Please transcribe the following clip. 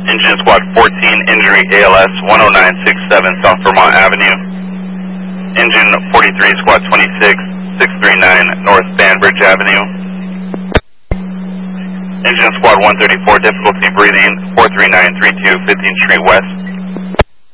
Engine Squad 14, injury ALS 10967 South Vermont Avenue. Engine 43, Squad 26, 639 North Banbridge Avenue. Engine Squad 134, difficulty breathing, 43932 15th Street West.